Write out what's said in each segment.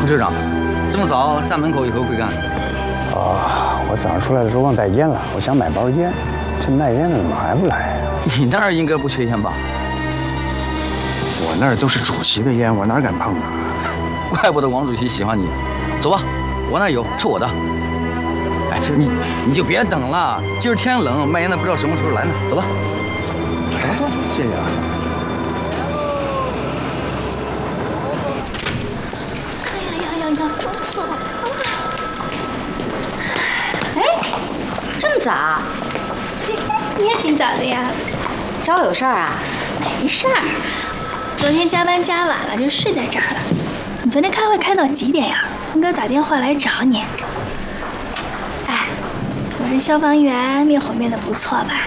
市长，这么早站门口有何贵干？ 我早上出来的时候忘带烟了，我想买包烟，这卖烟的怎么还不来呀？ 你那儿应该不缺烟吧？ 我那儿都是主席的烟，我哪敢碰啊？ 怪不得王主席喜欢你。走吧，我那儿有，是我的。哎，这你就别等了，今儿天冷，卖烟的不知道什么时候来呢。走吧。 走，谢谢啊。 呀，装死了！哎，这么早？ 你也挺早的呀。 找我有事儿啊？ 没事儿，昨天加班加晚了，就睡在这儿了。你昨天开会开到几点呀？峰哥打电话来找你。哎，我这消防员灭火灭得不错吧？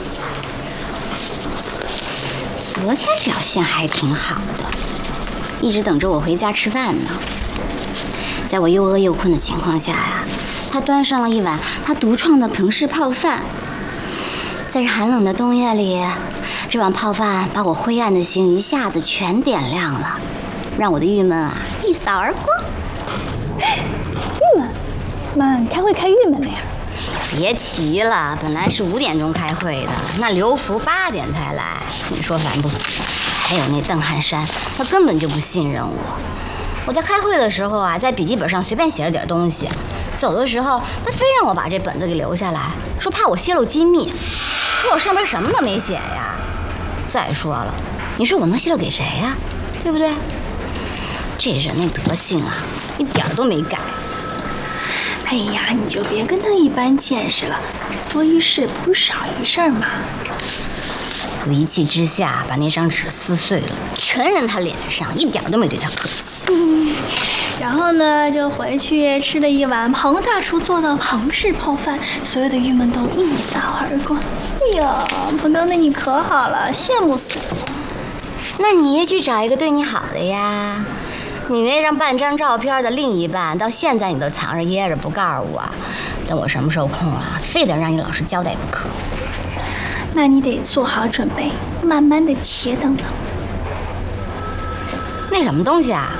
昨天表现还挺好的，一直等着我回家吃饭呢。在我又饿又困的情况下呀，他端上了一碗他独创的彭氏泡饭。在这寒冷的冬夜里，这碗泡饭把我灰暗的心一下子全点亮了，让我的郁闷啊一扫而光。 郁闷？妈，你开会开郁闷了呀？ 别提了，本来是5点钟开会的，那刘福8点才来，你说烦不烦？还有那邓汉山，他根本就不信任我。我在开会的时候啊，在笔记本上随便写了点东西，走的时候他非让我把这本子给留下来，说怕我泄露机密。可我上面什么都没写呀。再说了，你说我能泄露给谁呀？对不对？这人那德性啊，一点都没改。 哎呀，你就别跟他一般见识了，多一事不如少一事嘛。 我一气之下把那张纸撕碎了，全扔他脸上，一点都没对他客气。 然后呢，就回去吃了一碗彭大厨做的彭氏泡饭，所有的郁闷都一扫而光。哎呀，彭刚，那你可好了，羡慕死了。 那你也去找一个对你好的呀。你那张半张照片的另一半，到现在你都藏着掖着不告诉我，等我什么时候空啊，非得让你老实交代不可。 那你得做好准备，慢慢的且等等。 那什么东西啊？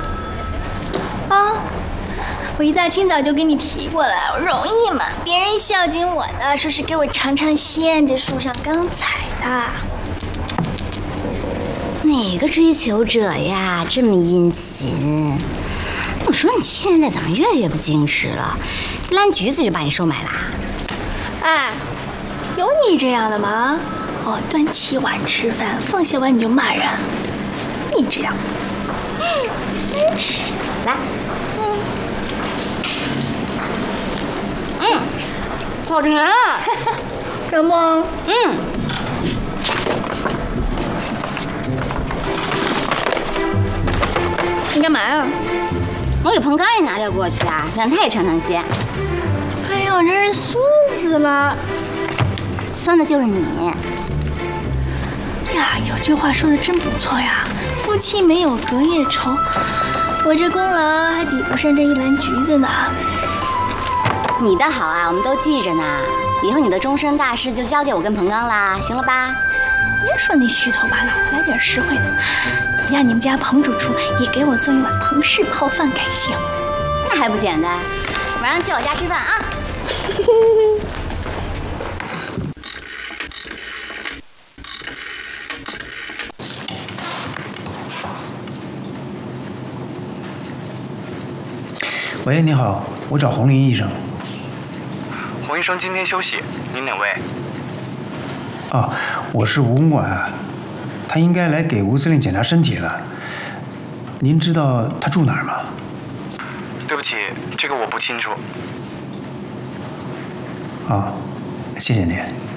我一大清早就给你提过了，我容易吗？别人孝敬我的，说是给我尝尝鲜，这树上刚采的。 哪个追求者呀，这么殷勤？我说你现在怎么越来越不矜持了？一篮橘子就把你收买啦？ 哎，有你这样的吗？端起碗吃饭，放下碗你就骂人，你这样。 来，好吃啊！ 什么？你干嘛呀？ 我给彭刚也拿点过去啊，让他也尝尝鲜。 哎呦，这人酸死了！ 酸的就是你。 呀，有句话说的真不错呀，夫妻没有隔夜仇。我这功劳还抵不上这一篮橘子呢。 你的好啊，我们都记着呢。以后你的终身大事就交给我跟彭刚啦，行了吧？ 别说那虚头巴脑，来点实惠的。你让你们家彭主厨也给我做一碗彭氏泡饭改行。 那还不简单？晚上去我家吃饭啊！ 喂，你好，我找洪林医生。 洪医生今天休息，您哪位？ 我是吴公馆，他应该来给吴司令检查身体了。您知道他住哪儿吗？ 对不起，这个我不清楚。 谢谢您。